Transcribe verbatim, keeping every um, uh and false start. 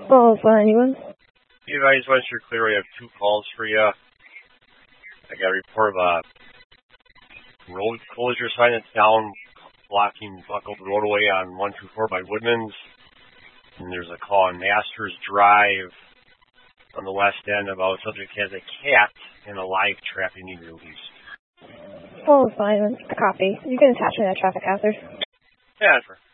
Oh, fine, anyone? Hey, guys, Western Clear, I have two calls for you. I got a report of a road closure sign that's down, blocking buckled roadway on one two four by Woodman's. And there's a call on Masters Drive on the west end about subject has a cat and a live trap they need released. Oh, fine, a copy. You can attach me that traffic hazard. Yeah, sure.